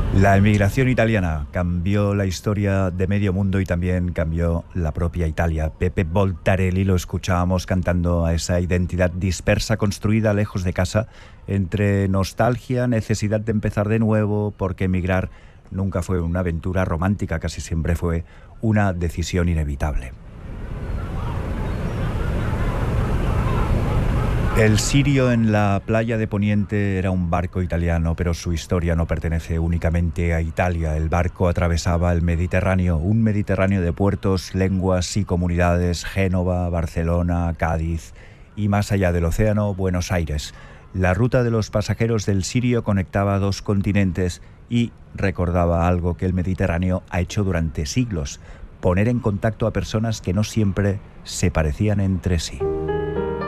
La emigración italiana cambió la historia de medio mundo y también cambió la propia Italia. Pepe Voltarelli lo escuchábamos cantando a esa identidad dispersa, construida lejos de casa, entre nostalgia, necesidad de empezar de nuevo, porque emigrar nunca fue una aventura romántica, casi siempre fue una decisión inevitable. El Sirio en la playa de Poniente era un barco italiano, pero su historia no pertenece únicamente a Italia. El barco atravesaba el Mediterráneo, un Mediterráneo de puertos, lenguas y comunidades: Génova, Barcelona, Cádiz y, más allá del océano, Buenos Aires. La ruta de los pasajeros del Sirio conectaba dos continentes y recordaba algo que el Mediterráneo ha hecho durante siglos: poner en contacto a personas que no siempre se parecían entre sí.